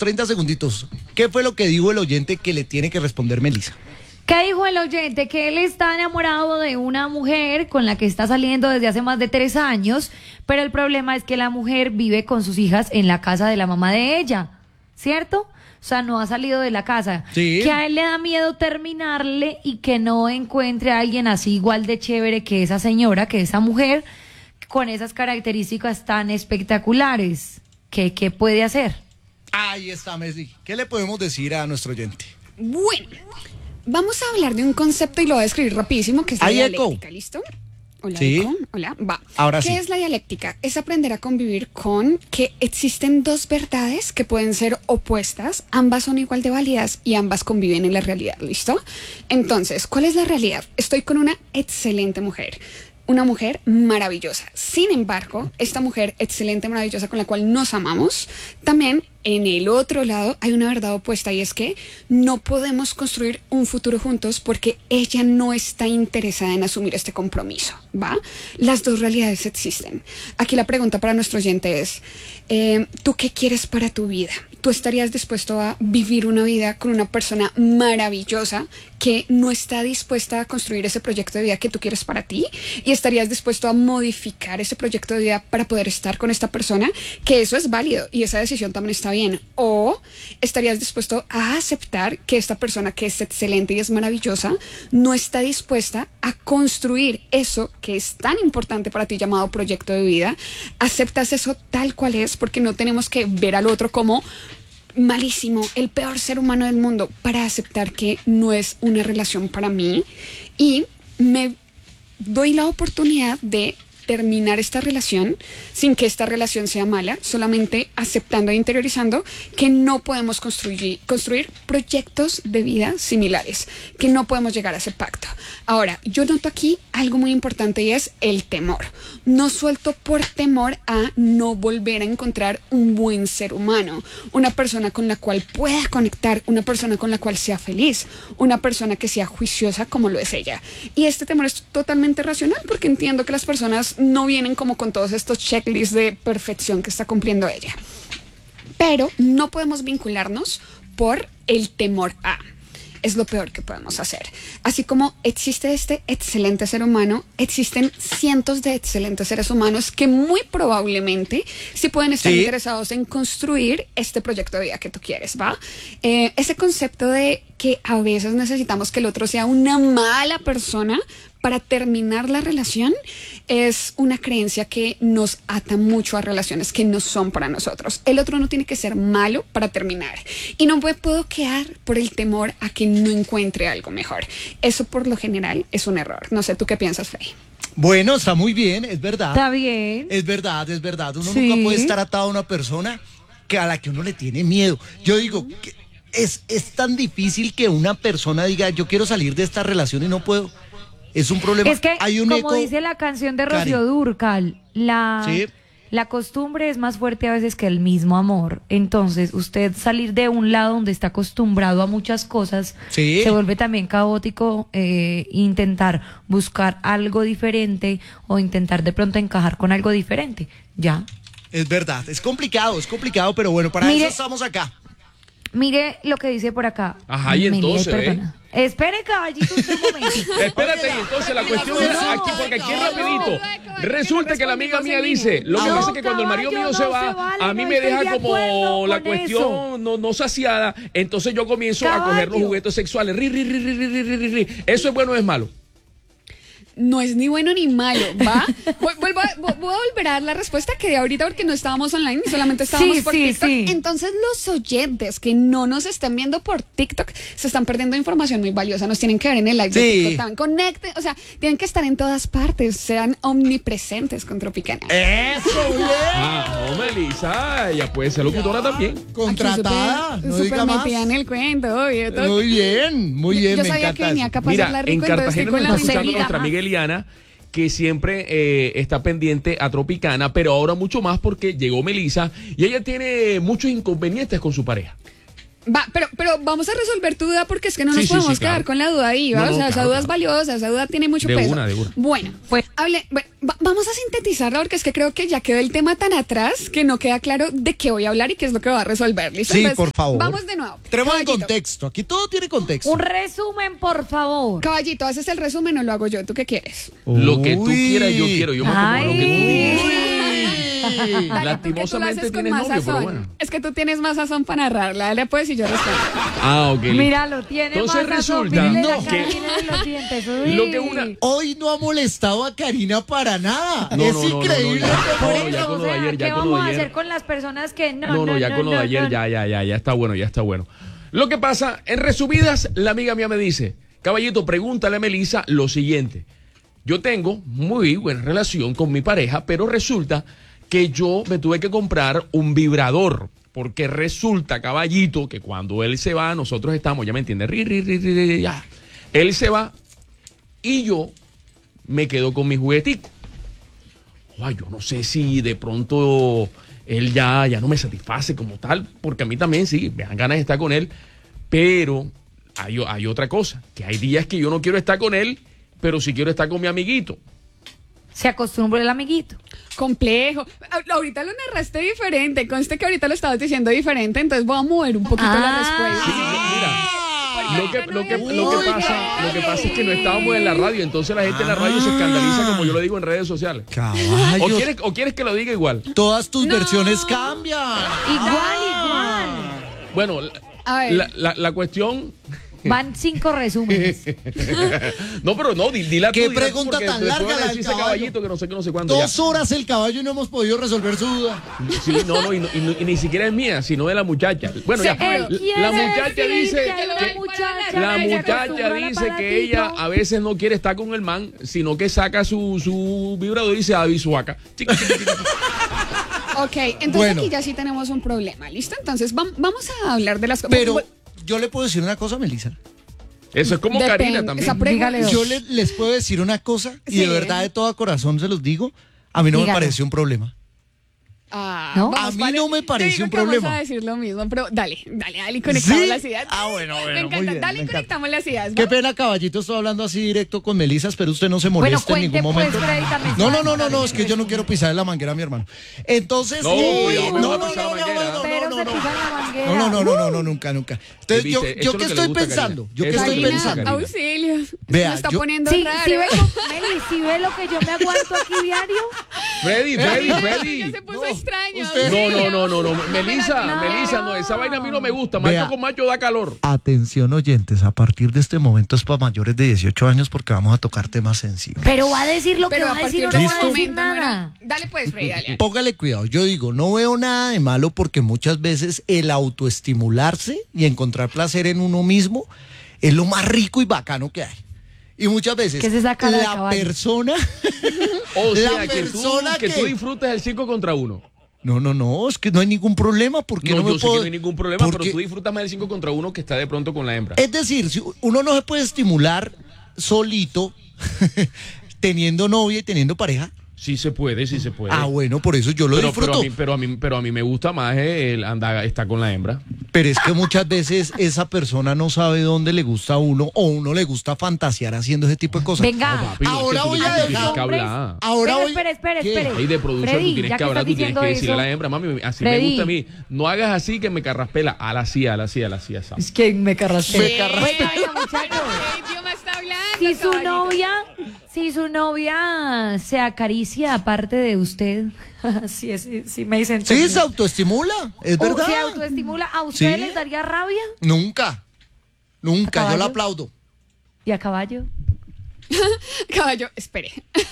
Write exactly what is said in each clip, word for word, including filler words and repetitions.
treinta segunditos. ¿Qué fue lo que dijo el oyente que le tiene que responder Melissa? ¿Qué dijo el oyente? Que él está enamorado de una mujer con la que está saliendo desde hace más de tres años, pero el problema es que la mujer vive con sus hijas en la casa de la mamá de ella, ¿cierto? O sea, no ha salido de la casa. Sí. Que a él le da miedo terminarle y que no encuentre a alguien así igual de chévere que esa señora, que esa mujer, con esas características tan espectaculares. ¿Qué, qué puede hacer? Ahí está, Messi. ¿Qué le podemos decir a nuestro oyente? Bueno, vamos a hablar de un concepto y lo voy a describir rapidísimo, que es la Ahí, dialéctica, Eco. ¿listo? Hola, Sí. Eco. Hola, va. Ahora ¿Qué sí. es la dialéctica? Es aprender a convivir con que existen dos verdades que pueden ser opuestas, ambas son igual de válidas y ambas conviven en la realidad, ¿listo? Entonces, ¿cuál es la realidad? Estoy con una excelente mujer. Una mujer maravillosa. Sin embargo, esta mujer excelente, maravillosa, con la cual nos amamos, también en el otro lado hay una verdad opuesta, y es que no podemos construir un futuro juntos porque ella no está interesada en asumir este compromiso, ¿va? Las dos realidades existen. Aquí la pregunta para nuestro oyente es, eh, ¿tú qué quieres para tu vida? ¿Tú estarías dispuesto a vivir una vida con una persona maravillosa que no está dispuesta a construir ese proyecto de vida que tú quieres para ti? ¿Y estarías dispuesto a modificar ese proyecto de vida para poder estar con esta persona? Que eso es válido y esa decisión también está bien. ¿O estarías dispuesto a aceptar que esta persona, que es excelente y es maravillosa, no está dispuesta a construir eso que es tan importante para ti, llamado proyecto de vida? ¿Aceptas eso tal cual es? Porque no tenemos que ver al otro como malísimo, el peor ser humano del mundo, para aceptar que no es una relación para mí, y me doy la oportunidad de terminar esta relación sin que esta relación sea mala, solamente aceptando e interiorizando que no podemos construir, construir proyectos de vida similares, que no podemos llegar a ese pacto. Ahora, yo noto aquí algo muy importante, y es el temor. No suelto por temor a no volver a encontrar un buen ser humano, una persona con la cual pueda conectar, una persona con la cual sea feliz, una persona que sea juiciosa como lo es ella. Y este temor es totalmente racional, porque entiendo que las personas no vienen como con todos estos checklists de perfección que está cumpliendo ella. Pero no podemos vincularnos por el temor a. Es lo peor que podemos hacer. Así como existe este excelente ser humano, existen cientos de excelentes seres humanos que muy probablemente sí pueden estar sí. interesados en construir este proyecto de vida que tú quieres, ¿va? Eh, ese concepto de que a veces necesitamos que el otro sea una mala persona para terminar la relación es una creencia que nos ata mucho a relaciones que no son para nosotros. El otro no tiene que ser malo para terminar, y no me puedo quedar por el temor a que no encuentre algo mejor. Eso por lo general es un error. No sé, ¿tú qué piensas, Fey? Bueno, está muy bien, es verdad. Está bien. Es verdad, es verdad. Uno Sí. nunca puede estar atado a una persona que a la que uno le tiene miedo. Yo digo, que es, es tan difícil que una persona diga, yo quiero salir de esta relación y no puedo. Es un problema. Es que, hay un como eco, dice la canción de Cari. Rocío Dúrcal, la, Sí. la costumbre es más fuerte a veces que el mismo amor. Entonces, usted salir de un lado donde está acostumbrado a muchas cosas, Sí. se vuelve también caótico, eh, intentar buscar algo diferente o intentar de pronto encajar con algo diferente. Ya. Es verdad, es complicado, es complicado, pero bueno, para Mire- eso estamos acá. Mire lo que dice por acá. Ajá, y Mire, entonces, perdona. Espere, caballito, un momento. Espérate, y entonces la cuestión es aquí, porque aquí rapidito. Resulta que la amiga mía dice, lo que No, pasa es que cuando el marido caballo, mío se no va, se vale, a mí no me estoy deja de como acuerdo la con cuestión no, no saciada, entonces yo comienzo a coger los Caballo. juguetes sexuales. Ri, ri, ri, ri, ri, ri, ri, ri. ¿Eso es bueno o es malo? No es ni bueno ni malo, ¿va? Vu- Vuelvo a, vu- voy a volver a dar la respuesta que de ahorita, porque no estábamos online, solamente estábamos Sí, por sí, TikTok. sí. Entonces los oyentes que no nos estén viendo por TikTok se están perdiendo información muy valiosa. Nos tienen que ver en el live de Sí. TikTok también. Conecten, o sea, tienen que estar en todas partes, sean omnipresentes con Tropicana. Eso, bien. Ah, no, Melissa, ella puede ser locutora también. Contratada, Aquí no súper diga más. metida en el cuento, obvio. todo. Muy bien, muy bien, Yo me sabía encanta que venía eso. acá para Mira, hacerla en rico, entonces estoy Cartagena nos con la está escuchando sinceridad. nuestra amiga Eliana, que siempre eh, está pendiente a Tropicana, pero ahora mucho más porque llegó Melissa y ella tiene muchos inconvenientes con su pareja. Va, pero, pero vamos a resolver tu duda porque es que no nos Sí, sí, podemos sí, quedar claro. con la duda ahí, ¿va? No, no, o sea, esa claro, duda es claro. valiosa, esa duda tiene mucho De peso. una, de una. Bueno, Pues- hable, bueno, va- vamos a sintetizarla porque es que creo que ya quedó el tema tan atrás que no queda claro de qué voy a hablar y qué es lo que va a resolver. ¿Listo? Sí, Entonces, por favor. Vamos de nuevo. Tenemos en Caballito, contexto. Aquí todo tiene contexto. Un resumen, por favor. Caballito, ¿haces el resumen o lo hago yo? ¿Tú qué quieres? Lo que tú Uy. quieras, yo quiero. Yo me como lo que tú Ay. Dale, digas. porque tú lo Lastimosamente haces con tienes más novio, pero sazón. bueno. Es que tú tienes más sazón para narrarla. Dale pues y yo respondo. Ah, ok. listo. Míralo, tiene Entonces más razón. resulta Mírele la no, cara, que- mírele los dientes. Uy. Lo que una- Hoy no ha molestado a Karina para nada. No, es no, no, no, increíble. no, ya. cómo- Por No, ya eso, con o lo de sea, ayer, ya ¿qué con lo vamos de a ayer. hacer con las personas que no, No, no, ya con lo de no, ayer, no. ya, ya, ya, ya está bueno, ya está bueno. Lo que pasa, en resumidas, la amiga mía me dice, caballito, pregúntale a Melissa lo siguiente. Yo tengo muy buena relación con mi pareja, pero resulta que yo me tuve que comprar un vibrador. Porque resulta, caballito, que cuando él se va, nosotros estamos, ya me entiendes, ri, ri, ri, ri, ri, ya. Él se va y yo me quedo con mi juguetico. Ay, yo no sé si de pronto él ya, ya no me satisface como tal, porque a mí también sí, me dan ganas de estar con él, pero hay, hay otra cosa, que hay días que yo no quiero estar con él, pero sí quiero estar con mi amiguito. Se acostumbró el amiguito. Complejo. A- Ahorita lo narraste diferente. Conste que ahorita lo estabas diciendo diferente, entonces voy a mover un poquito la Ah. respuesta. Sí, no, mira, Porque lo que, ahorita no lo que, había- lo que Uy, pasa, lo que pasa es que no estábamos en la radio, entonces la gente en la radio se escandaliza, como yo lo digo en redes sociales. Caballo. ¿O quieres, o quieres que lo diga igual? Todas tus No. versiones cambian. Igual, igual. Bueno, la, A ver. la, la- la cuestión... Van cinco resúmenes. No, pero no, di- dila tú. ¿Qué dila tú, pregunta porque tan después larga van a la decir del ese caballo? caballito que no sé qué, no sé cuánto. Dos ya. horas el caballo y no hemos podido resolver su duda. Sí, no, no, y, no- y no- y ni siquiera es mía, sino de la muchacha. Bueno, ya, Él quiere la muchacha decir dice que hay una que muchacha la que se muchacha acostumbra al dice que ella aparatito. a veces no quiere estar con el man, sino que saca su, su vibrador y se da bisuaca. Chiqui, chiqui, chiqui. Ok, entonces Bueno. aquí ya sí tenemos un problema. ¿Listo? Entonces vam- vamos a hablar de las cosas. Pero yo le puedo decir una cosa, Melissa. Eso es como Depende, Karina también. esa pregunta- Dígale dos. Yo le- les puedo decir una cosa y Sí. de verdad de todo corazón se los digo. A mí no Dígalo. me pareció un problema. Ah, ¿No? vamos, A mí vale. no me Yo pareció digo un que vamos problema. a decir lo mismo, pero dale, dale, dale, conectamos ¿Sí? las ideas. Ah, bueno, bueno, Me muy encanta, bien, dale, me encanta. conectamos las ideas. Qué ¿va? pena, caballito, estoy hablando así directo con Melissa, pero usted no se Bueno, molesta en cuente ningún pues, momento. Freddy, también. No, no, no, no, no, es que yo no quiero pisar en la manguera a mi hermano. Entonces, No, eh, yo no, me no, voy a no, pisar la no, manguera. no, Pero no, se no, pisa en la manguera. no, no, no, no, no, no, nunca, nunca. Entonces, ¿Viste? yo, Eso yo es lo qué que le estoy gusta a pensando, Karina. yo qué Eso es estoy lo que le gusta a pensando. Karina. Auxilio. Esto Vea, me está yo- poniendo Sí, raro. sí ve, como- Meli, si ve lo que yo me aguanto aquí diario. Freddy, Freddy, Ya Freddy. se puso No, extraño. usted- No, auxilio. no, no, no, no. Melissa, No. Melissa, no, esa vaina a mí no me gusta. Macho Vea. con macho da calor. Atención oyentes, a partir de este momento es para mayores de dieciocho años porque vamos a tocar temas sensibles. Pero va a decir lo que Pero va a a decir partir o de no va este a decir momento no era- nada. Dale pues, Freddy, dale. Póngale cuidado, yo digo, no veo nada de malo porque muchas veces el autoestimularse y encontrar placer en uno mismo es lo más rico y bacano que hay. Y muchas veces ¿Qué es esa cara de la caballo? persona, O la sea, que tú, persona que que... tú disfrutes el cinco contra uno. No, no, no, es que no hay ningún problema porque No, no, me yo sé puedo... que no hay ningún problema, porque- pero tú disfrutas más del cinco contra uno que está de pronto con la hembra. Es decir, si uno no se puede estimular solito teniendo novia y teniendo pareja. Sí se puede, sí se puede. Ah, bueno, por eso yo lo pero, disfruto. pero, a mí, pero, a mí, pero a mí me gusta más el andar, estar con la hembra. Pero es que muchas veces esa persona no sabe dónde le gusta a uno o uno le gusta fantasear haciendo ese tipo de cosas. Venga. No, papi, no, es que Ahora tú voy le- a tú tienes dejar- que hablar. Ahora Pero voy- espere, espere, ¿Qué? espere. Ahí de producción Freddy, tú tienes ya que hablar, estás tú tienes diciendo que decirle a eso, la hembra, mami, así Freddy. me gusta a mí. No hagas así que me carraspela. A la sí, a la sí, a la sí, a Es que me carraste. Me carraste. Bueno, venga, muchachos. ¿Qué idioma está hablando, Si su caballito? novia, si su novia se acaricia aparte de usted, sí, es- sí me dicen. Sí, se autoestimula, es verdad. Se autoestimula. ¿A usted Sí. les daría rabia? Nunca, nunca, ¿A yo la caballo? aplaudo. ¿Y a caballo? Caballo, espere.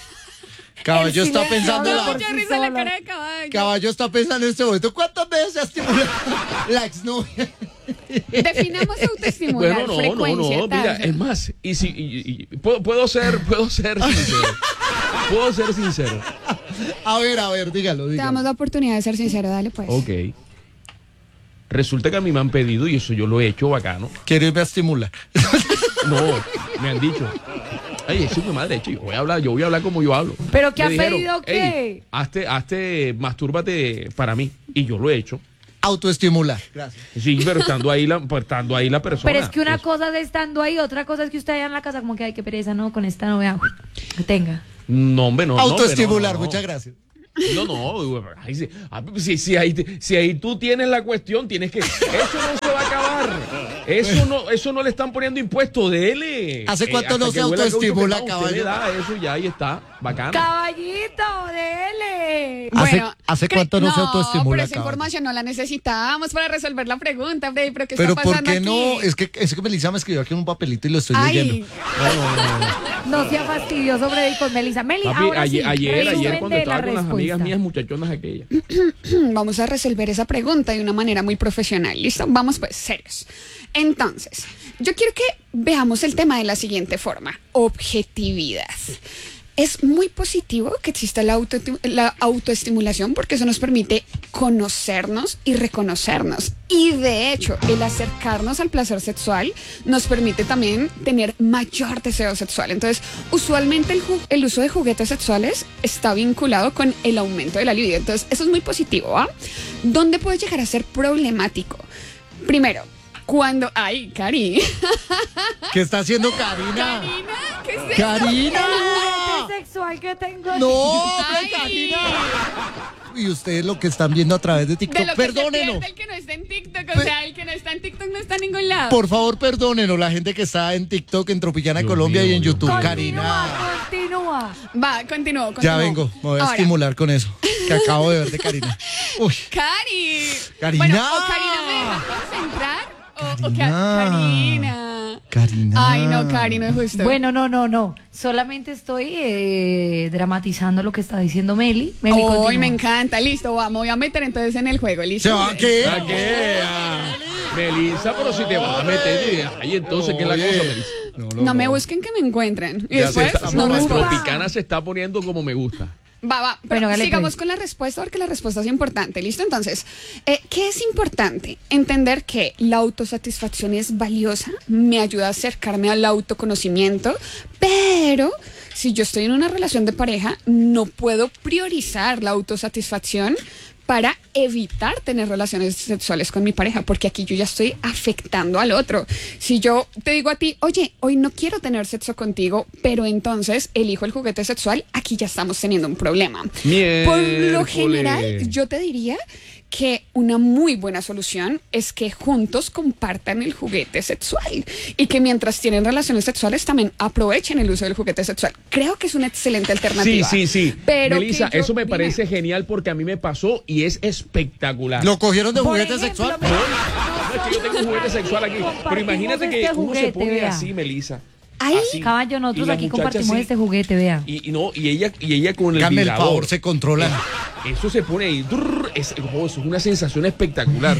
Caballo El está silencio pensando habla la... por Mucha sí risa la solo. cara de caballo. Caballo está pensando en este momento, ¿cuántas veces se ha estimulado la exnovia? Definamos autoestimular, Bueno, no, no, frecuencia, no, mira, tasa. es más, y si y- y- puedo, puedo ser, puedo ser sincero. Puedo ser sincero. A ver, a ver, dígalo, Te dígalo. damos la oportunidad de ser sincero, dale pues. Ok. Resulta que a mí me han pedido y eso yo lo he hecho bacano. Quiero irme a estimular. No, me han dicho. Ay, es mi madre, hecho, yo voy a hablar, yo voy a hablar como yo hablo. ¿Pero qué Me ha dijeron, pedido qué? "Ey, hazte, hazte, mastúrbate para mí. Y yo lo he hecho. Autoestimular. Gracias. Sí, pero estando ahí la, pues, estando ahí la persona. Pero es que una Pues, cosa es estando ahí, otra cosa es que usted allá en la casa como que hay que pereza, no, con esta no vea, que tenga. no, hombre, no. no, Autoestimular, no, no, no. muchas gracias. No, no, ahí sí. Ah, si, si, ahí, si ahí tú tienes la cuestión, tienes que... Eso no se va a acabar. Eso no, eso no le están poniendo impuesto, dele. ¿Hace cuánto hasta no que se huela autoestimula, gaucho quemado, usted caballo? le da eso y ya ahí está, bacano. Caballito, dele. ¿Hace- hace cre- cuánto no se autoestimula, pero esa caballo? información no la necesitábamos para resolver la pregunta, Freddy, pero ¿qué Pero está ¿por pasando qué aquí? no? Es que, es que Melissa me escribió aquí en un papelito y lo estoy Ay. leyendo. No, no, no, no. No sea fastidioso, Freddy, con Melissa. Meli, Papi, ahora ayer, sí, ayer, ayer resumen cuando de estaba la con las amigas respuesta. mías muchachonas aquellas. Vamos a resolver esa pregunta de una manera muy profesional. ¿Listo? Vamos pues, serios. Entonces, yo quiero que veamos el tema de la siguiente forma. Objetividad. Es muy positivo que exista la, auto, la autoestimulación porque eso nos permite conocernos y reconocernos. Y de hecho, el acercarnos al placer sexual nos permite también tener mayor deseo sexual. Entonces, usualmente el, ju- el uso de juguetes sexuales está vinculado con el aumento de la libido. Entonces, eso es muy positivo, ¿ah? ¿Dónde puede llegar a ser problemático? Primero, cuando... ¡Ay, Cari! ¿Qué está haciendo Karina? ¿Qué es eso? ¡Karina! ¿Qué sexual que tengo? ¡No, Ay. Karina! Y ustedes lo que están viendo a través de De TikTok, lo que perdónenos. se pierde el que no está en TikTok. O sea, el que no está en TikTok no está en ningún lado. Por favor, perdónenos la gente que está en TikTok, en Tropicana Dios Colombia mío, y en Dios YouTube. mío. Karina. Continúa, continúa. Va, continúo, continúo. Ya vengo, me voy a Ahora, estimular con eso que acabo de ver de Karina. Uy, Cari. Karina. Bueno, o Karina me deja concentrar. O, o Ca- Karina. Karina. Karina. Ay, no, Cari, no es justo. Bueno, no, no, no. Solamente estoy eh, dramatizando lo que está diciendo Meli. Meli, Hoy continúa. me encanta, listo, va, me voy a meter entonces en el juego, listo. ¿Se va a qué? ¿A qué? Ah, Melissa, pero si te vas a meter. Ahí entonces, ¿qué es la Oye. cosa, Melissa? No me busquen que me encuentren. Y Ya se después, está- no La me busca. busquen. Tropicana se está poniendo como me gusta. Va, va, pero Bueno, dale, sigamos pues. con la respuesta porque la respuesta es importante, ¿listo? Entonces, eh, ¿qué es importante? Entender que la autosatisfacción es valiosa, me ayuda a acercarme al autoconocimiento, pero si yo estoy en una relación de pareja, no puedo priorizar la autosatisfacción para evitar tener relaciones sexuales con mi pareja, porque aquí yo ya estoy afectando al otro. Si yo te digo a ti, oye, hoy no quiero tener sexo contigo, pero entonces elijo el juguete sexual, aquí ya estamos teniendo un problema. Por lo Miércoles. general, yo te diría que una muy buena solución es que juntos compartan el juguete sexual y que mientras tienen relaciones sexuales también aprovechen el uso del juguete sexual. Creo que es una excelente Sí, alternativa. sí, sí. Pero Melissa, que yo- eso me dime. parece genial porque a mí me pasó y es espectacular. ¿Lo cogieron de Por juguete ejemplo, sexual? Meli, No, es que yo tengo un juguete sexual aquí. Pero compartimos imagínate que este uno se juguete, pone vea. así, Melissa. Ay, así, Caballo, y nosotros la aquí muchacha compartimos así, este juguete, vea. Y, y no, y ella, y ella con el Hágame el vibrador. favor, se controlan. Eso se pone ahí. drrr, es, oh, eso es una sensación espectacular.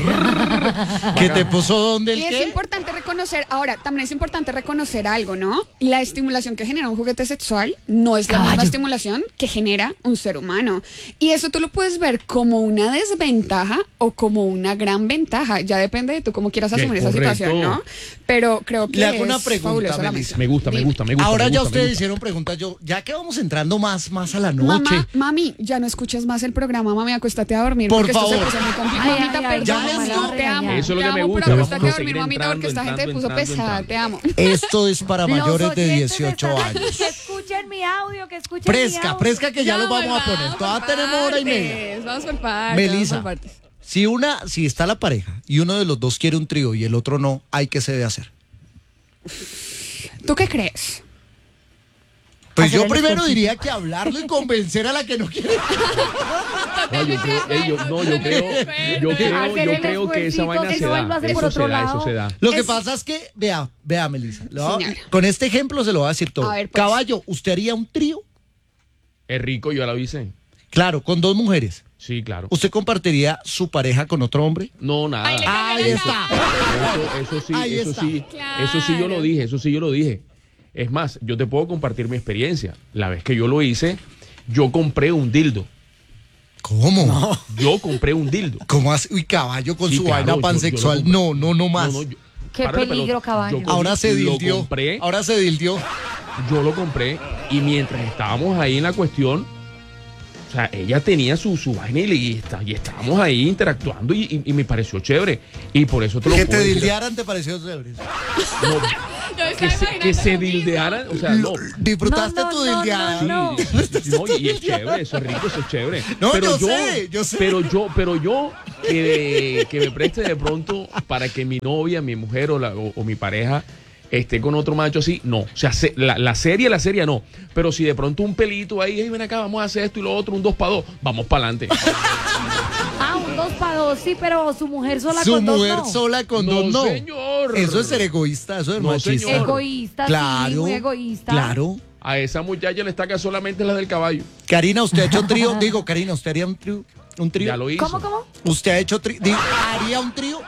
¿Qué te puso dónde el y es qué? importante reconocer, ahora, también es importante reconocer algo, ¿no? La estimulación que genera un juguete sexual no es la misma Caballo. estimulación que genera un ser humano. Y eso tú lo puedes ver como una desventaja o como una gran ventaja. Ya depende de tú cómo quieras Bien, asumir esa correcto. situación, ¿no? Pero creo que Le hago una es pregunta, fabulosa la Melissa. mezcla. Me gusta, me Dime. gusta, me gusta. Ahora me ya gusta, me ustedes gusta. hicieron preguntas, yo, ya que vamos entrando más, más a la noche. Mamá, mami, ya no escuchas más el programa, mami, acuéstate a dormir. Por porque esto favor. se puso muy complicado. Ay, ay, Mamita, ay, perdón, ya mamá, les te digo. amo. Eso es lo te que me amo, gusta, pero vamos acuéstate a a dormir, seguir mamita, porque esta entrando, gente se puso entrando, pesada, entrando. te amo. Esto es para Los mayores de oyentes dieciocho están aquí, años. Que escuchen mi audio, que escuchen mi Fresca, audio. fresca que ya lo vamos a vamos poner. por Todavía tenemos hora y media. partes, Vamos por partes. Melissa, vamos por partes. si una, si está la pareja y uno de los dos quiere un trío y el otro no, ¿hay qué se debe hacer? ¿Tú qué crees? Pues Hacer yo el primero esfuerzo. diría que hablarlo y convencer a la que no quiere. No, yo creo, eh, yo- no, yo creo, yo creo, Hacer yo el creo que esa esfuercito, vaina que se no vuelva a da. hacer por Eso se otro da, lado. eso se da. Lo que Es- pasa es que, vea, vea, Melissa, le voy a- Señora. con este ejemplo se lo voy a decir todo. A ver, pues. Caballo, ¿usted haría un trío? Es rico, yo ya lo hice. Claro, con dos mujeres. Sí, claro. ¿Usted compartiría su pareja con otro hombre? No, nada. Ay, le Ahí cambié la está. Eso, eso sí, Ahí eso está. sí, Claro. eso sí yo lo dije, eso sí yo lo dije. Es más, yo te puedo compartir mi experiencia. La vez que yo lo hice, yo compré un dildo. ¿Cómo? Yo compré un dildo. ¿Cómo así? Uy, caballo con Sí, su claro, vaina yo- yo pansexual. lo compré. No, no, no más. No, no, yo- Qué párale, peligro, pero caballo. yo cogí, Ahora se lo dildió. compré, Ahora se dildió. yo lo compré y mientras estábamos ahí en la cuestión, O sea, ella tenía su, su vaina y, y, está- y estábamos ahí interactuando y, y- y me pareció chévere. Y por eso te lo Que puedo te decir. dildearan te pareció chévere. No, Yo que estaba se, que imaginando se lo mismo. dildearan, o sea, no. ¿Disfrutaste No, no, tu no, dildeada? no, Sí, no, y, y es chévere, eso es rico, eso es chévere. No, yo sé, yo sé. Pero yo, pero yo que, que me preste de pronto para que mi novia, mi mujer o, la- o- o mi pareja esté con otro macho así, no. O sea, se- la, la serie, la serie no. Pero si de pronto un pelito ahí, hey, ven acá, vamos a hacer esto y lo otro, un dos para dos, vamos para adelante. Ah, un dos para dos, sí, pero su mujer sola Su con dos mujer no. sola con No, dos no. señor. Eso es ser egoísta, eso es No, machista. señor. Egoísta, Claro, sí, muy egoísta. claro. A esa muchacha le estaca solamente la del caballo. Karina, ¿usted ha hecho trío? Digo, Karina, ¿usted haría un trío? ¿Un trío? Ya lo hizo. ¿Cómo, cómo? ¿Usted ha hecho trío? Digo, ¿haría un trío?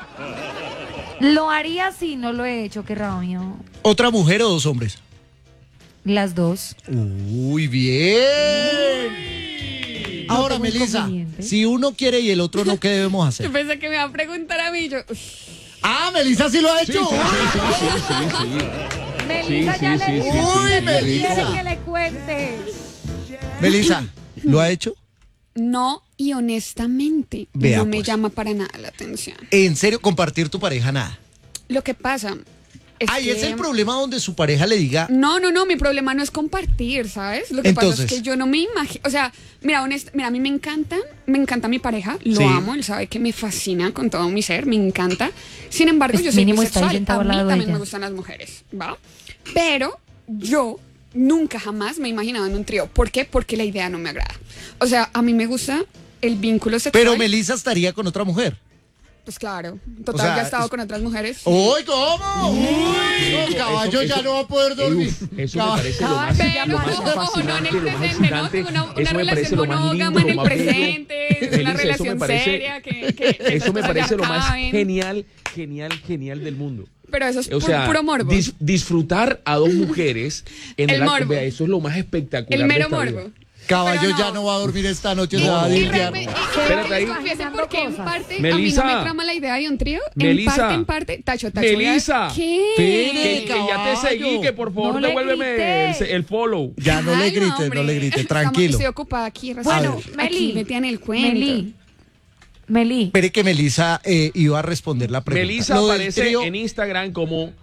Lo haría si no lo he hecho, qué rabio. ¿Otra mujer o dos hombres? Las dos. Uy, bien. Ahora, tengo Melissa, inconveniente. si uno quiere y el otro no, ¿qué debemos hacer? Yo pensé que me iba a preguntar a mí. Yo, uy, Ah, Melissa sí lo ha Sí, sí, hecho. sí, sí, sí, sí, sí. Melissa Sí, ya sí, le sí, dije sí, Uy, que Melissa. quiere que le cuente. Melissa, ¿lo ha hecho? no, y honestamente, Vea, no me pues. llama para nada la atención. En serio, compartir tu pareja, nada. Lo que pasa es Ay, que... es el problema donde su pareja le diga, No, no, no, mi problema no es compartir, ¿sabes? Lo que pasa Entonces. es que yo no me imagino, o sea, mira, honest, mira, a mí me encanta, me encanta mi pareja, lo Sí. amo, él sabe que me fascina con todo mi ser, me encanta. Sin embargo, Pues yo soy mínimo está bisexual, sentado a al mí lado de también ella. me gustan las mujeres, ¿va? Pero yo nunca jamás me he imaginado en un trío. ¿Por qué? Porque la idea no me agrada. O sea, a mí me gusta el vínculo sexual. pero Melissa estaría con otra mujer. Pues claro, total, O sea, ya he estado es- con otras mujeres. ¡Uy, cómo! ¡Uy! No, caballo Eso- ya eso- no va a poder dormir. Uf, eso me Caballo. parece lo más, Caballo, Pero lo más no, no, no en fascinante, el lo más presente, ¿no? excitante. Una, una Eso me parece relación lo más lindo, monógama en lo el más bello. presente, una Melissa, eso me relación parece- seria que, que Eso me estas cosas parece ya lo más acaben. genial, genial, genial del mundo. Pero eso es O pu- sea, puro morbo. dis- disfrutar a dos mujeres en El el, acto, morbo. vea, eso es lo más espectacular. El de mero esta morbo. vida. Caballo Pero no. ya no va a dormir esta noche, No, se va a no. Y dildear. realmente, y Espérate quiero ahí. que les confiese Imaginando porque en cosas. parte Melissa. a mí no me trama la idea de un trío. Melissa. En parte, en parte, tacho, tacho. voy a- Melissa. ¿Qué? Que, que ya te Caballo. seguí, que por favor No le devuélveme grité. el, el follow. Ya no le Ay, grite, no, hombre. le grite, Estamos- tranquilo. Estoy ocupada aquí. Bueno, resuelvo. Meli. Aquí me tiene el cuento. Meli. Meli. Espere que Melissa eh, iba a responder la pregunta. Melissa Lo del aparece trío- en Instagram como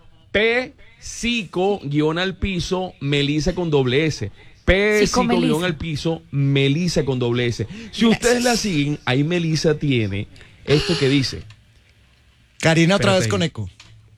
P-Cico guión al piso, Melissa con doble S. P-Cico Cico guión Melissa. al piso, Melissa con doble S. Si ustedes la siguen, ahí Melissa tiene esto que dice. Karina otra Espérate vez ahí. con eco.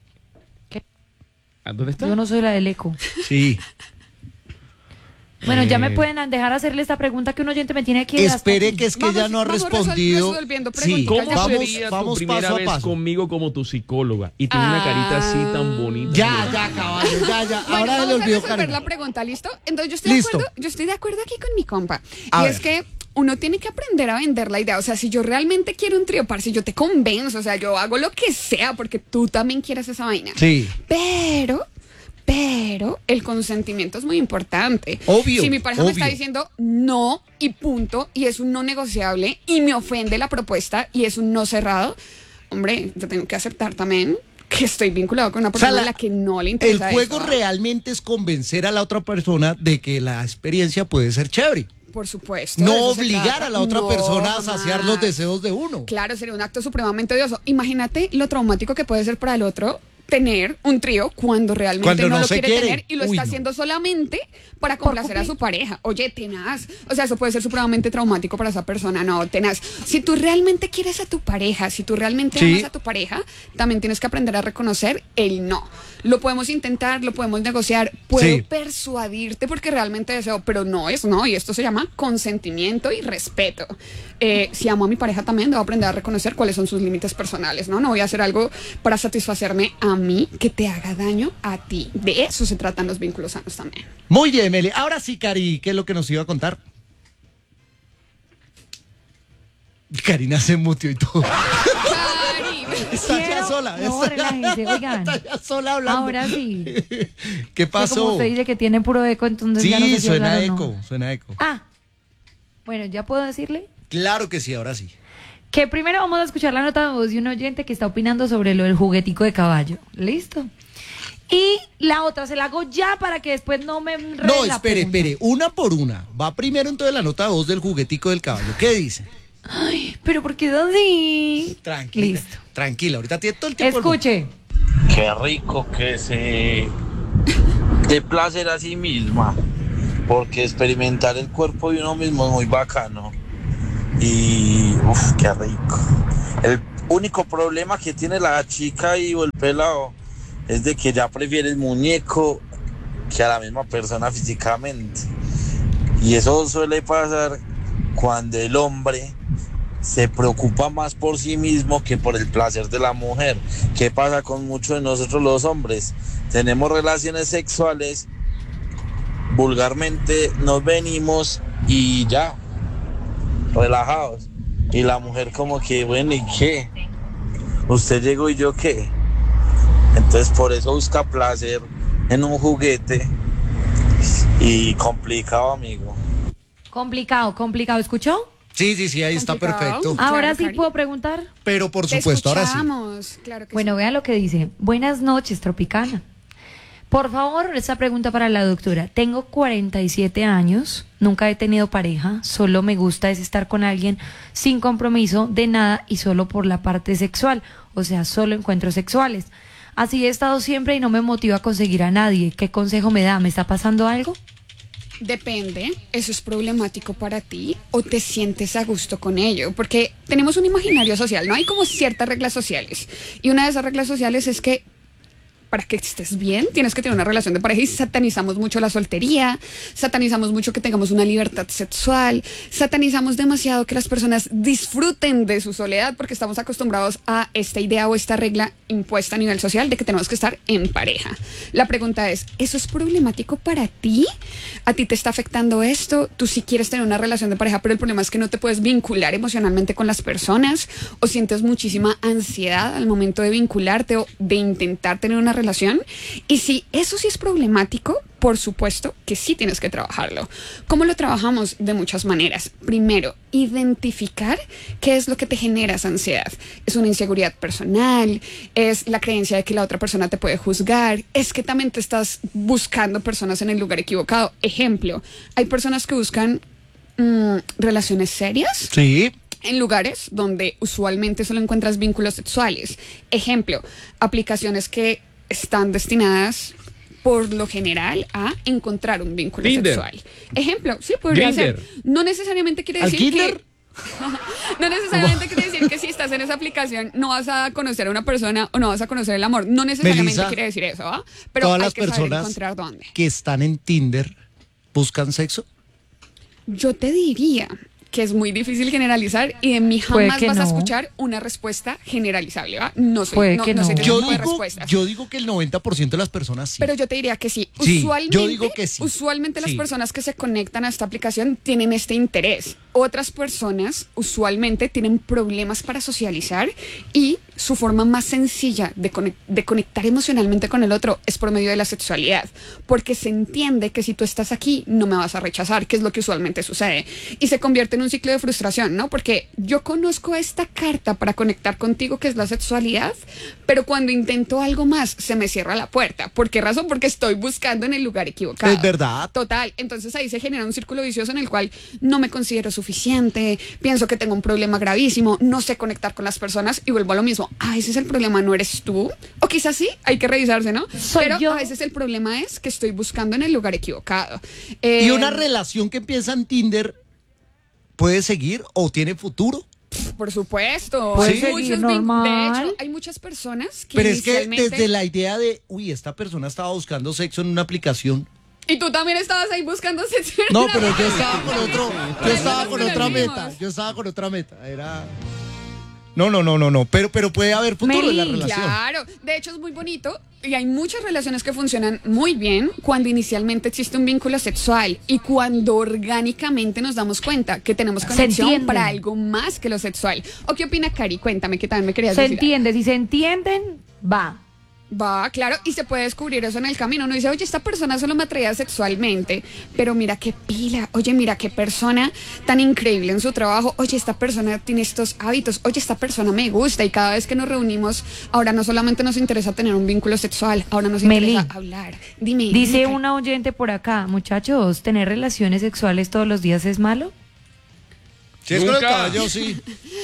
¿A ¿Dónde está? Yo no soy la del eco. Sí. Bueno, ya me Eh. pueden dejar hacerle esta pregunta que un oyente me tiene aquí. Espere que es que Vamos- ya no ha vamos resol- respondido. resolviendo Sí, preguntitas. ¿Cómo vamos, sería vamos tu primera paso a vez paso. conmigo como tu psicóloga? Y tiene una carita así tan bonita. Ya, ya, caballo, ya, ya. Bueno, Ahora se le vamos a olvidó resolver Karina. la pregunta, ¿listo? Entonces yo estoy, Listo. De acuerdo, yo estoy de acuerdo aquí con mi compa. A y ver. es que uno tiene que aprender a vender la idea. O sea, si yo realmente quiero un trío, parce, yo te convenzo. O sea, yo hago lo que sea porque tú también quieres esa vaina. Sí. Pero, pero el consentimiento es muy importante. Obvio, Si mi pareja me está obvio. diciendo no y punto, y es un no negociable, y me ofende la propuesta, y es un no cerrado, hombre, yo tengo que aceptar también que estoy vinculado con una O sea, persona la- a la que no le El interesa juego eso. realmente es convencer a la otra persona de que la experiencia puede ser chévere. Por supuesto. de No eso se obligar trata. a la otra No, persona a saciar los jamás. deseos de uno. Claro, sería un acto supremamente odioso. Imagínate lo traumático que puede ser para el otro tener un trío cuando realmente Cuando no, no lo se quiere, quiere. tener y lo Uy, está no. haciendo solamente para complacer a su pareja. Oye, tenaz. O sea, eso puede ser supremamente traumático para esa persona. No, tenaz. Si tú realmente quieres a tu pareja, si tú realmente Sí. amas a tu pareja, también tienes que aprender a reconocer el no. Lo podemos intentar, lo podemos negociar, puedo Sí. persuadirte porque realmente deseo, pero no es no, y esto se llama consentimiento y respeto. Eh, si amo a mi pareja también debo aprender a reconocer cuáles son sus límites personales, ¿no? No voy a hacer algo para satisfacerme a mí que te haga daño a ti. De eso se tratan los vínculos sanos también. Muy bien, Meli. Ahora sí, Cari, ¿qué es lo que nos iba a contar? Karina se mutió y todo. Está ya Quiero- sola. No, está, relájense, oigan. está ya sola hablando. Ahora sí. ¿Qué Que como pasó? usted dice que tiene puro eco, entonces ya no Sí, sé si suena hablar o no. eco, suena eco. Ah, bueno, ¿ya puedo decirle? Claro que sí, ahora sí. Que primero vamos a escuchar la nota de voz de un oyente que está opinando sobre lo del juguetico de caballo. ¿Listo? Y la otra se la hago ya para que después no me enrede No, la espere, pregunta. espere, una por una. Va primero entonces la nota de voz del juguetico del caballo. ¿Qué dice? Ay, pero ¿por qué es así? Tranquila. Listo. Tranquila, ahorita tiene todo el tiempo. del mundo. Escuche. Qué rico que se dé placer a sí misma, porque experimentar el cuerpo de uno mismo es muy bacano. Y uff, qué rico. El único problema que tiene la chica y o el pelado es de que ya prefiere el muñeco que a la misma persona físicamente. Y eso suele pasar cuando el hombre se preocupa más por sí mismo que por el placer de la mujer. ¿Qué pasa con muchos de nosotros los hombres? Tenemos relaciones sexuales, vulgarmente nos venimos y ya, relajados. Y la mujer como que, bueno, ¿y qué? ¿Usted llegó y yo qué? Entonces por eso busca placer en un juguete y complicado, amigo. Complicado, complicado. ¿Escuchó? Sí, sí, sí, ahí está Complicado. perfecto. Ah, Ahora Claro, sí Cari. puedo preguntar. Pero por Te supuesto, ahora sí. escuchamos, claro que Bueno, sí. vea lo que dice. Buenas noches, Tropicana. Por favor, esta pregunta para la doctora. Tengo cuarenta y siete años, nunca he tenido pareja, solo me gusta es estar con alguien sin compromiso de nada y solo por la parte sexual, o sea, solo encuentros sexuales. Así he estado siempre y no me motiva a conseguir a nadie. ¿Qué consejo me da? ¿Me está pasando algo? Depende, ¿eso es problemático para ti o te sientes a gusto con ello? Porque tenemos un imaginario social, ¿no? Hay como ciertas reglas sociales. Y una de esas reglas sociales es que para que estés bien, tienes que tener una relación de pareja y satanizamos mucho la soltería, satanizamos mucho que tengamos una libertad sexual, satanizamos demasiado que las personas disfruten de su soledad porque estamos acostumbrados a esta idea o esta regla impuesta a nivel social de que tenemos que estar en pareja. La pregunta es, ¿eso es problemático para ti? ¿A ti te está afectando esto? ¿Tú sí quieres tener una relación de pareja, pero el problema es que no te puedes vincular emocionalmente con las personas? ¿O sientes muchísima ansiedad al momento de vincularte o de intentar tener una relación? Y si eso sí es problemático, por supuesto que sí tienes que trabajarlo. ¿Cómo lo trabajamos? De muchas maneras. Primero, identificar qué es lo que te genera esa ansiedad. ¿Es una inseguridad personal? ¿Es la creencia de que la otra persona te puede juzgar? ¿Es que también te estás buscando personas en el lugar equivocado? Ejemplo, hay personas que buscan mmm, relaciones serias. Sí. En lugares donde usualmente solo encuentras vínculos sexuales. Ejemplo, aplicaciones que están destinadas por lo general a encontrar un vínculo Tinder. sexual. Ejemplo, sí podría Grindr. ser. No necesariamente quiere ¿Al decir Kinder? que no necesariamente quiere decir que si estás en esa aplicación no vas a conocer a una persona o no vas a conocer el amor. No necesariamente Melissa, quiere decir eso, ¿va? Pero Todas hay las que saber personas encontrar dónde. que están en Tinder buscan sexo. Yo te diría que es muy difícil generalizar y de mí Puede jamás que vas a no. escuchar una respuesta generalizable, ¿va? No soy, Puede no, que no soy no. de Yo ese tipo de digo, respuestas. yo digo que el noventa por ciento de las personas sí. Pero yo te diría que sí. Sí, Usualmente, yo digo que sí. Usualmente las Sí. personas que se conectan a esta aplicación tienen este interés. Otras personas usualmente tienen problemas para socializar y su forma más sencilla de, conec- de conectar emocionalmente con el otro es por medio de la sexualidad. Porque se entiende que si tú estás aquí no me vas a rechazar, que es lo que usualmente sucede. Y se convierte en un ciclo de frustración, ¿no? Porque yo conozco esta carta para conectar contigo, que es la sexualidad, pero cuando intento algo más se me cierra la puerta. ¿Por qué razón? Porque estoy buscando en el lugar equivocado. Es verdad. Total. Entonces ahí se genera un círculo vicioso en el cual no me considero suficiente, pienso que tengo un problema gravísimo, no sé conectar con las personas y vuelvo a lo mismo. A veces el problema no eres tú, o quizás sí, hay que revisarse, ¿no? Soy Pero yo. a veces el problema es que estoy buscando en el lugar equivocado. Eh, ¿Y una relación que empieza en Tinder puede seguir o tiene futuro? Por supuesto. Puede Hay seguir muchos vin- normal. De hecho, hay muchas personas que Pero es que inicialmente... desde la idea de, uy, esta persona estaba buscando sexo en una aplicación. Y tú también estabas ahí buscando sexo. No, pero yo estaba con otro, yo estaba con Nos otra unimos. meta, yo estaba con otra meta, era... No, no, no, no, no, pero, pero puede haber futuro en la Meli, relación. Claro, de hecho es muy bonito y hay muchas relaciones que funcionan muy bien cuando inicialmente existe un vínculo sexual y cuando orgánicamente nos damos cuenta que tenemos conexión entienden. para algo más que lo sexual. ¿O qué opina Cari? Cuéntame, que también me querías Se decir. entiende, si se entienden, va. Va, claro, y se puede descubrir eso en el camino. Uno dice, oye, esta persona solo me atraía sexualmente, pero mira qué pila, oye, mira qué persona tan increíble en su trabajo, oye, esta persona tiene estos hábitos, oye, esta persona me gusta, y cada vez que nos reunimos, ahora no solamente nos interesa tener un vínculo sexual, ahora nos Meli, interesa hablar. Dime. Dice dime, una oyente por acá, muchachos, ¿tener relaciones sexuales todos los días es malo? Si es con el Nunca. caballo, sí.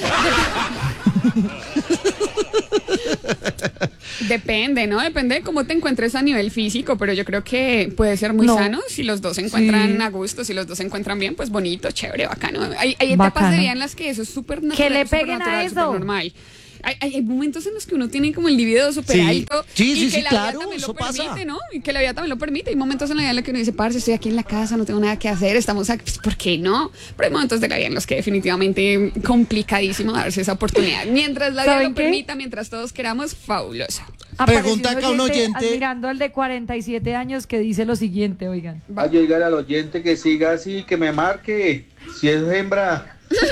Depende, ¿no? Depende de cómo te encuentres a nivel físico, pero yo creo que puede ser muy No. sano si los dos se encuentran Sí. a gusto, si los dos se encuentran bien, pues bonito, chévere, bacano. Hay, hay etapas Bacano. de vida en las que eso es súper natural. Que le súper peguen a natural, eso. súper normal. Hay, hay, hay momentos en los que uno tiene como el libido súper Sí. alto Sí, y sí, que sí, la claro, vida también eso lo permite, pasa. ¿no? Y que la vida también lo permite. Hay momentos en la vida en los que uno dice, parce, estoy aquí en la casa, no tengo nada que hacer, estamos aquí, pues, ¿por qué no? Pero hay momentos de la vida en los que definitivamente complicadísimo darse esa oportunidad. Mientras la vida ¿Saben lo qué? permita, mientras todos queramos, fabulosa. Apareció Pregunta acá un oyente. Admirando al de cuarenta y siete años que dice lo siguiente, oigan. Va. A llegar al oyente que siga así, que me marque. Si es hembra.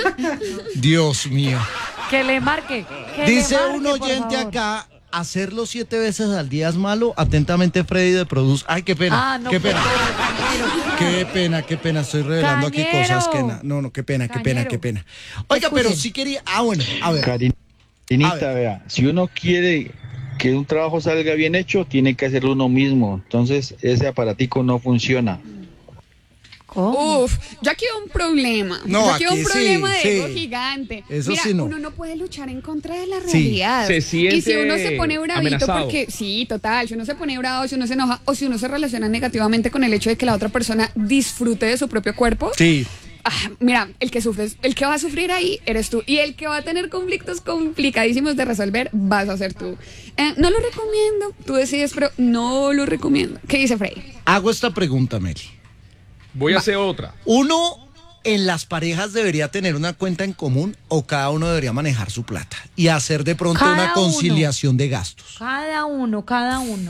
Dios mío. Que le marque. que le Dice marque, un por oyente favor. acá, hacerlo siete veces al día es malo. Atentamente, Freddy de Produce. Ay, qué pena, Ah, no, qué por pena. favor, Qué pena, qué pena. Estoy revelando aquí Cañero. cosas que... na- No, no, qué pena, qué pena, Cañero. qué pena. Oiga, pero Escuchen. sí quería... Ah, bueno, a ver. A Karinita, ver. vea, si uno quiere que un trabajo salga bien hecho, tiene que hacerlo uno mismo. Entonces, ese aparatico no funciona. ¿Cómo? Uf, yo aquí veo un problema. No, yo aquí veo aquí un problema sí, de ego sí. gigante. Eso Mira, sí no. uno no puede luchar en contra de la Sí. realidad. Se siente y si uno se pone bravito amenazado. porque, sí, total, si uno se pone bravo, si uno se enoja o si uno se relaciona negativamente con el hecho de que la otra persona disfrute de su propio cuerpo, Sí. ah, mira, el que sufre, el que va a sufrir ahí eres tú. Y el que va a tener conflictos complicadísimos de resolver vas a ser tú. Eh, no lo recomiendo, tú decides, pero no lo recomiendo. ¿Qué dice Frey? Hago esta pregunta, Meli. Voy a hacer otra. ¿Uno en las parejas debería tener una cuenta en común o cada uno debería manejar su plata y hacer de pronto Cada una uno. conciliación de gastos? Cada uno, cada uno.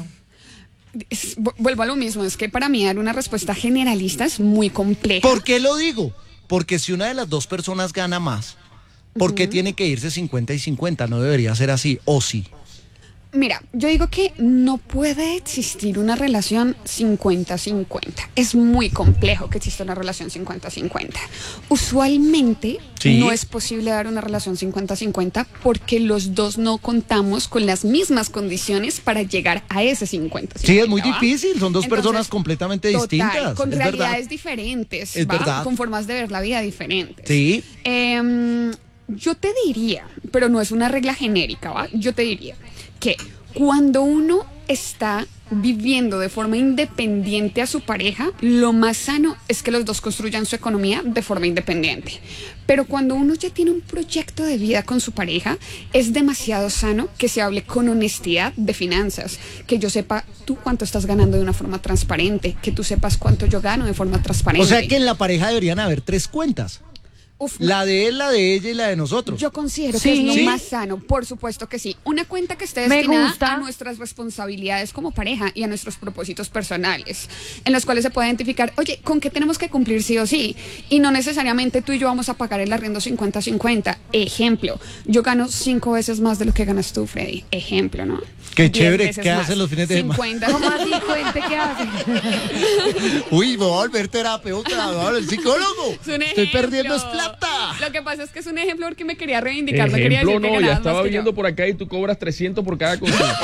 Es- vu- vuelvo a lo mismo, es que para mí dar una respuesta generalista es muy compleja. ¿Por qué lo digo? Porque si una de las dos personas gana más, ¿por qué tiene que irse cincuenta y cincuenta? No debería ser así, o sí. Mira, yo digo que no puede existir una relación cincuenta cincuenta. Es muy complejo que exista una relación cincuenta cincuenta. Usualmente Sí. no es posible dar una relación cincuenta cincuenta porque los dos no contamos con las mismas condiciones para llegar a ese cincuenta cincuenta. Sí, es muy ¿va? difícil, son dos Entonces, personas completamente total, distintas. con es realidades verdad. diferentes, Es ¿va? verdad. Con formas de ver la vida diferentes. Sí. Em, yo te diría, pero no es una regla genérica, ¿va? Yo te diría que cuando uno está viviendo de forma independiente a su pareja, lo más sano es que los dos construyan su economía de forma independiente. Pero cuando uno ya tiene un proyecto de vida con su pareja, es demasiado sano que se hable con honestidad de finanzas, que yo sepa tú cuánto estás ganando de una forma transparente, que tú sepas cuánto yo gano de forma transparente. O sea que en la pareja deberían haber tres cuentas. Uf, La de él, la de ella y la de nosotros. Yo considero Sí. que es lo ¿Sí? más sano, por supuesto que sí. Una cuenta que esté Me destinada gusta. a nuestras responsabilidades como pareja y a nuestros propósitos personales, en los cuales se puede identificar, oye, ¿con qué tenemos que cumplir sí o sí? Y no necesariamente tú y yo vamos a pagar el arriendo cincuenta cincuenta. Ejemplo, yo gano cinco veces más de lo que ganas tú, Freddy. Ejemplo, ¿no? Qué Diez chévere, veces ¿qué más. hacen los fines de semana? cincuenta. ¿Cómo así? Cuente qué hace. Uy, me voy a volver terapeuta, me voy a volver psicólogo. Es un Estoy ejemplo. perdiendo es plata. Lo que pasa es que es un ejemplo porque me quería reivindicar, no quería Ejemplo, decir que no, ya ganabas estaba más que yo. viendo por acá y tú cobras trescientos por cada consulta.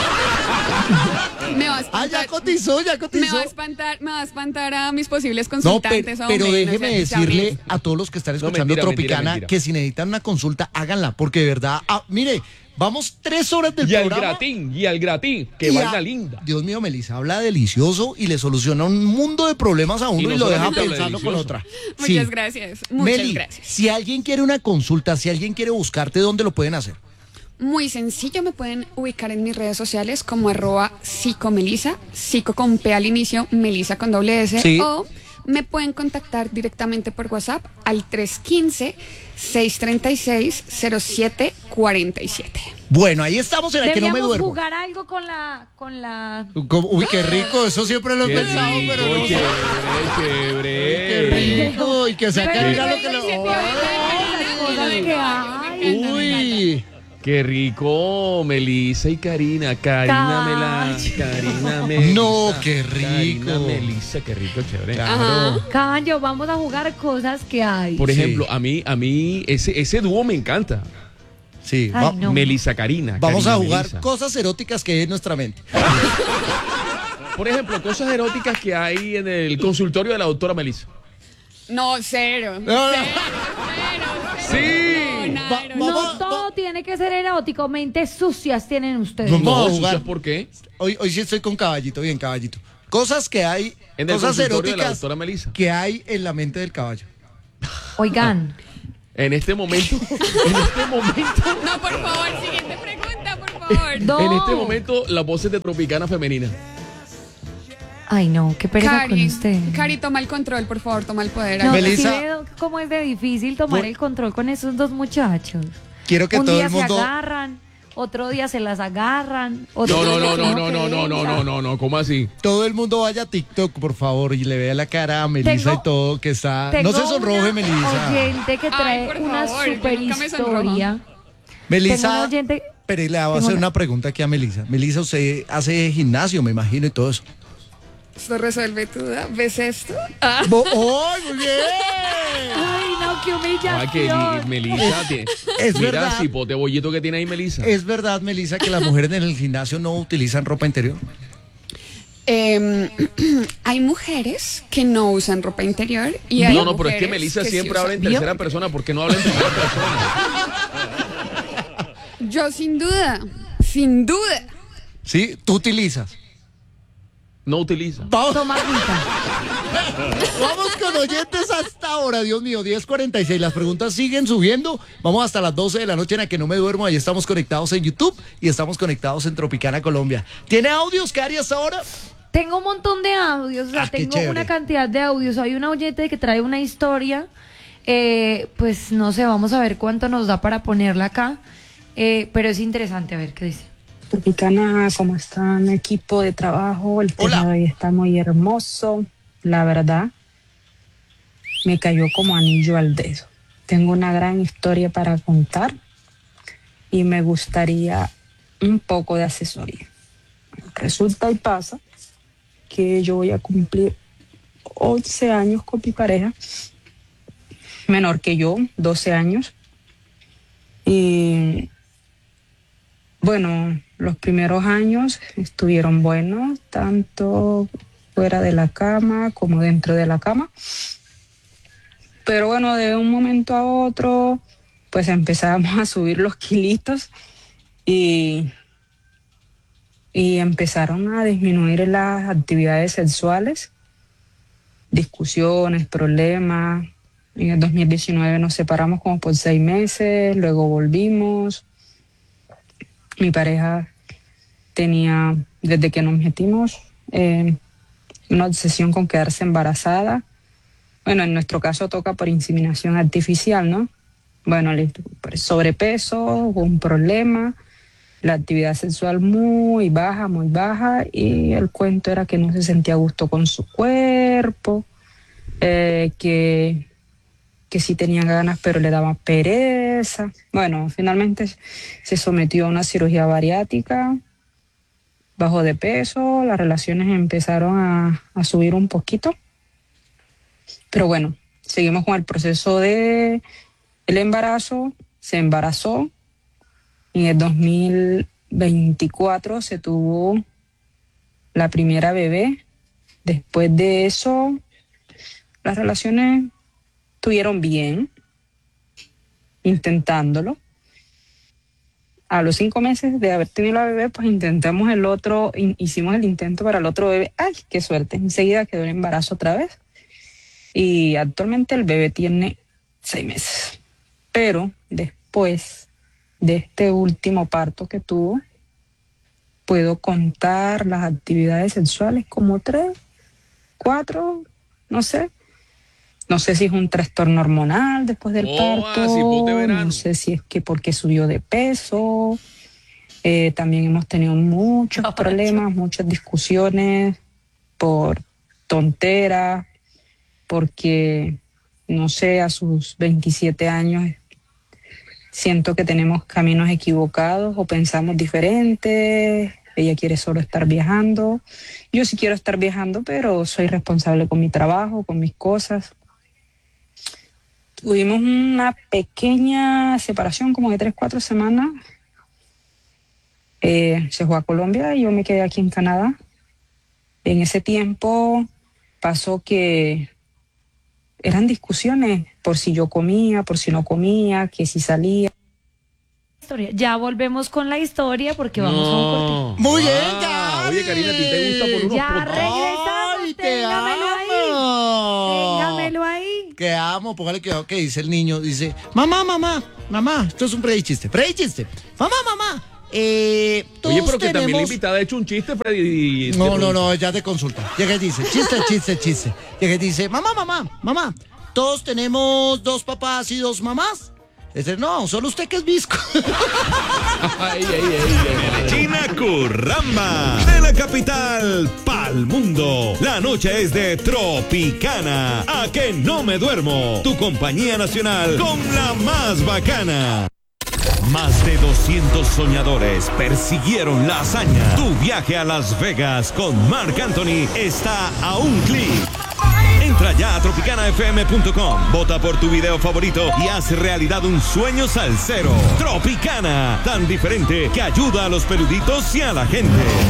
Me va a Ah, espantar. ya cotizó, ya Me cotizó. va a espantar, me va a espantar a mis posibles No, consultantes. pero, hombre, pero no déjeme sé, decirle Isabel. a todos los que están No, escuchando mentira, Tropicana mentira, mentira. que si necesitan una consulta, háganla, porque de verdad, ah, mire, vamos tres horas del Y al programa. gratín, y al gratín, que y vaina a- linda. Dios mío, Melissa, habla delicioso y le soluciona un mundo de problemas a uno Y y, no lo deja solamente habla pensando con delicioso. otra. Muchas Sí. gracias. Muchas Meli, gracias. si alguien quiere una consulta, si alguien quiere buscarte, ¿dónde lo pueden hacer? Muy sencillo, me pueden ubicar en mis redes sociales como arroba psicomelisa, psico con P al inicio, melisa con doble S, Sí. o me pueden contactar directamente por WhatsApp al tres uno cinco, seis tres seis, cero siete cuatro siete. Bueno, ahí estamos en la que no me Deberíamos duermo. jugar algo con la, con la. Como- Uy, qué rico, eso siempre lo he Qué pensado, rico, pero no sé. chévere, Qué chévere. rico, y que se Pero acá no diga lo hay que le... cosas que hay. Uy, Qué rico, Melissa y Karina. Karina Mela. Caballo. Karina Melissa. No, qué rico. Karina Melissa, qué rico, chévere. Ajá. Caballo, vamos a jugar cosas que hay. Por Sí. ejemplo, a mí, a mí, ese, ese dúo me encanta. Sí, Ay, va- no. Melissa Karina. vamos Karina a jugar Melissa. cosas eróticas que hay en nuestra mente. Por ejemplo, cosas eróticas que hay en el consultorio de la doctora Melissa. No, cero. No, no. Cero, cero, cero. Sí. No, Va- Nairo, No vamos- todo tiene que ser erótico, mentes sucias tienen ustedes. Vamos No, a jugar. sucias, ¿por qué? Hoy, hoy sí estoy con Caballito, bien, Caballito. Cosas que hay, En el cosas consultorio de la eróticas doctora Melissa. que hay en la mente del caballo. Oigan, En este momento, en este momento, No, por favor, siguiente pregunta, por favor. no. en este momento, las voces de Tropicana femenina. Ay, no, qué pereza con Cari, usted. Cari, toma el control, por favor, toma el poder. No, Melissa- sí veo cómo es de difícil tomar Voy- el control con esos dos muchachos. Quiero que Un todo día el mundo. se agarran, otro día se las agarran. Otro No, no, día no, no, como no, que no, no, no, venga. no, no, no, ¿cómo así? Todo el mundo vaya a TikTok, por favor, y le vea la cara a Melissa Tengo- y todo, que está. Tengo No se sonroje, una Melissa. oyente que Ay, trae por una favor, yo super nunca me sonrojo. historia. Tengo una Melissa. oyente. Pero le voy a tengo hacer una- una pregunta aquí a Melissa. Melissa, usted hace gimnasio, me imagino, y todo eso. Esto resuelve tu duda. ¿Ves esto? Ah. Bo- ¡Ay, muy bien! Ay, no, qué Ay, que humillación. Melissa, tie- es mira verdad. el cipote bollito que tiene ahí Melissa. ¿Es verdad, Melissa, que las mujeres en el gimnasio no utilizan ropa interior? Em, hay mujeres que no usan ropa interior y hay No, no, pero es que mujeres Melissa sí siempre habla en usan. tercera persona, ¿por qué no habla en primera persona? Yo sin duda, sin duda. Sí, tú utilizas. No utiliza. Vamos, Toma agüita. vamos con oyentes hasta ahora, Dios mío, diez cuarenta y seis. Las preguntas siguen subiendo. Vamos hasta las doce de la noche en la que no me duermo. Ahí estamos conectados en YouTube y estamos conectados en Tropicana Colombia. ¿Tiene audios, Cari, hasta ahora? Tengo un montón de audios, o sea, Ah, qué tengo chévere. una cantidad de audios. Hay una oyente que trae una historia, eh, pues no sé, vamos a ver cuánto nos da para ponerla acá, eh, pero es interesante, a ver qué dice. Tropicana, ¿cómo están? Equipo de trabajo, el tema Hola. de hoy está muy hermoso, la verdad, me cayó como anillo al dedo. Tengo una gran historia para contar y me gustaría un poco de asesoría. Resulta y pasa que yo voy a cumplir once años con mi pareja, menor que yo, doce años, y bueno, los primeros años estuvieron buenos, tanto fuera de la cama como dentro de la cama. Pero bueno, de un momento a otro, pues empezamos a subir los kilitos y, y empezaron a disminuir las actividades sexuales, discusiones, problemas. En el dos mil diecinueve nos separamos como por seis meses, luego volvimos. Mi pareja tenía, desde que nos metimos, eh, una obsesión con quedarse embarazada. Bueno, en nuestro caso toca por inseminación artificial, ¿no? Bueno, listo, pues, sobrepeso, un problema, la actividad sexual muy baja, muy baja, y el cuento era que no se sentía a gusto con su cuerpo, eh, que, que sí tenía ganas pero le daba pereza. Bueno, finalmente se sometió a una cirugía bariátrica, bajó de peso, las relaciones empezaron a, a subir un poquito. Pero bueno, seguimos con el proceso de el embarazo, se embarazó. En el dos mil veinticuatro se tuvo la primera bebé. Después de eso, las relaciones estuvieron bien, intentándolo. A los cinco meses de haber tenido la bebé, pues intentamos el otro, in- hicimos el intento para el otro bebé. ¡Ay, qué suerte! Enseguida quedó el embarazo otra vez. Y actualmente el bebé tiene seis meses. Pero después de este último parto que tuvo, puedo contar las actividades sexuales como tres, cuatro, no sé. No sé si es un trastorno hormonal después del Oh, parto, ah, cipote verano. no sé si es que porque subió de peso. Eh, también hemos tenido muchos Cacho. problemas, muchas discusiones por tonteras, porque, no sé, a sus veintisiete años siento que tenemos caminos equivocados o pensamos diferentes. Ella quiere solo estar viajando. Yo sí quiero estar viajando, pero soy responsable con mi trabajo, con mis cosas. Tuvimos una pequeña separación, como de tres, cuatro semanas. Eh, se fue a Colombia y yo me quedé aquí en Canadá. En ese tiempo pasó que eran discusiones por si yo comía, por si no comía, que si salía. Historia. Ya volvemos con la historia porque vamos a un corte. Muy bien, Ah, Gaby. oye, Karina, ¿a ti te gusta por unos Ya potos? regresamos. Ay, te Téngamelo ahí. amo. Téngamelo ahí. Que amo, póngale cuidado que dice el niño, dice, mamá, mamá, mamá, esto es un predichiste, predichiste, mamá, mamá, eh, todos Oye, pero que también la tenemos- invitada ha hecho un chiste, Freddy. y- No, no, no, ya te consulta. Llega y dice, chiste, chiste, chiste. Llega y dice, mamá, mamá, mamá, todos tenemos dos papás y dos mamás. Dice, no, solo usted que es visco. Ay, ay, ay, ay, ay. China Curramba, de la capital pa'l mundo. La noche es de Tropicana. A que no me duermo. Tu compañía nacional con la más bacana. Más de doscientos soñadores persiguieron la hazaña. Tu viaje a Las Vegas con Marc Anthony está a un clic. Entra ya a tropicana f m punto com, vota por tu video favorito y haz realidad un sueño salsero. Tropicana, tan diferente que ayuda a los peluditos y a la gente.